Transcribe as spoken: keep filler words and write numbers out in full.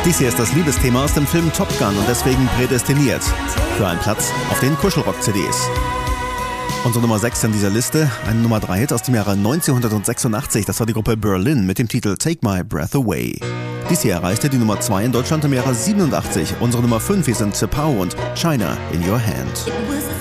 Dies hier ist das Liebesthema aus dem Film Top Gun und deswegen prädestiniert für einen Platz auf den Kuschelrock-C Ds. Unsere Nummer sechs in dieser Liste, ein Nummer drei Hit aus dem Jahre neunzehnhundertsechsundachtzig. Das war die Gruppe Berlin mit dem Titel Take My Breath Away. Dies hier erreichte die Nummer zwei in Deutschland im Jahre siebenundachtzig. Unsere Nummer fünf hier sind T'Pau und China in Your Hand.